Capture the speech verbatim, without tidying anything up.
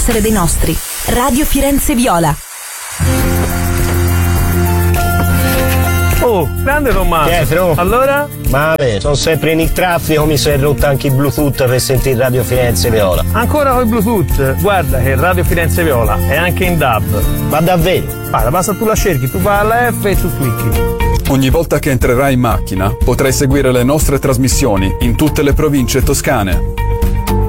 essere dei nostri. Radio Firenze Viola. Oh, grande Tommaso. Pietro. Allora? Vabbè, sono sempre in il traffico, mi sono rotto anche il Bluetooth per sentire Radio Firenze Viola. Ancora con il Bluetooth? Guarda che Radio Firenze Viola è anche in D A B. Ma davvero? Guarda, basta tu la cerchi, tu vai alla F e tu clicchi. Ogni volta che entrerai in macchina potrai seguire le nostre trasmissioni in tutte le province toscane.